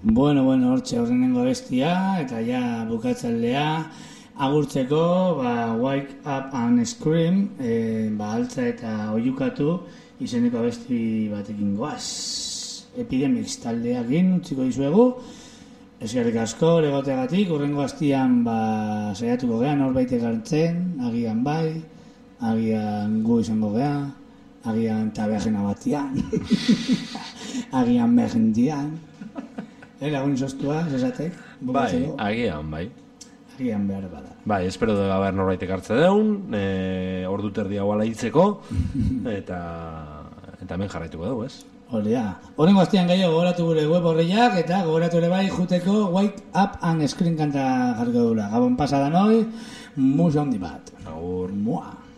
Bueno, hortxe horrenengo bestia, eta ja bukatzaldea, agurtzeko, Wake Up and Scream, altza eta oiukatu, izeneko abesti batekin goaz. Epidemics taldeakin utziko dizuegu, eskerrik asko, legoteagatik, urrengo astian saiatuko gea, norbaitek hartzen, agian bai, agian gu izango gea, agian taberna batian, agian merdian. Lagun sostua, esatek? Bai, agian, bai. Agian behar bada. Bai, espero da haber norbaitek hartze deun, ordu terdi hau ala hitzeko, eta hemen jarraituko dugu, ez? Olea. Horrengo astean gehiago gogoratu gure web horreiak, eta gogoratu ere bai juteko Wake Up and Scream kanta jarriko dula. Gabon pasadan hoi, musa hondi bat. Agur. Mua.